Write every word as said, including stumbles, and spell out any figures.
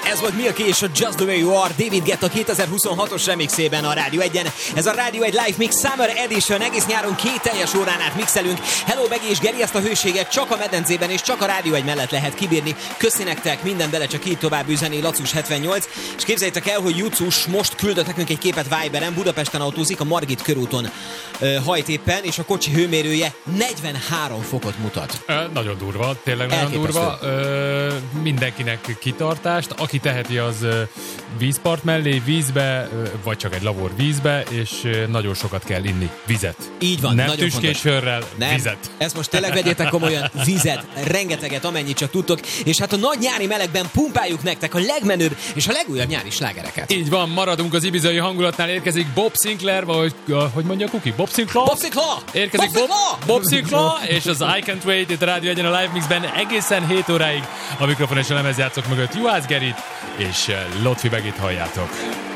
Ez volt Milky és a Just the Way You Are, David Guetta kétezer-huszonhatos remixében a Rádió egyen. Ez a Rádió egy Live Mix Summer Edition, egész nyáron két teljes órán át mixelünk. Hello Begi és Geri, ezt a hőséget csak a medencében és csak a Rádió egy mellett lehet kibírni. Köszi nektek, minden bele csak így tovább üzeni, Lacus hetvennyolc. És képzeljétek el, hogy Jucus most küldött nekünk egy képet Viberen, Budapesten autózik, a Margit körúton ö, hajt éppen, és a kocsi hőmérője negyvenhárom fokot mutat. Ö, nagyon durva, tényleg nagyon durva. Ö, mindenkinek kitartást, aki teheti, az vízpart mellé, vízbe, vagy csak egy lavor vízbe, és nagyon sokat kell inni vizet. Így van, nem nagyon tüskés sörrel, nem. Vizet. Ezt most tényleg vegyétek komolyan, vizet, rengeteget, amennyit csak tudtok, és hát a nagy nyári melegben pumpáljuk nektek a legmenőbb és a legújabb nyári slágereket. Így van, maradunk az ibizai hangulatnál, érkezik Bob Sinclair, vagy hogy mondja Kuki? Bob Sinclair? Bob Sinclair! Érkezik Bob, Bob, Bob Sinclair, és az I Can't Wait itt a Rádió egyen a Live Mixben egészen hét óráig a mikrofon és a lemezjátszók mögött Juhász Gerit és Lotfi Begit halljátok.